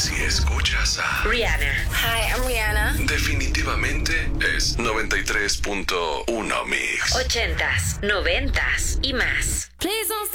Si escuchas a Rihanna. Hi, I'm Rihanna. definitivamente es 93.1 Mix. 80s, 90s y más. Please don't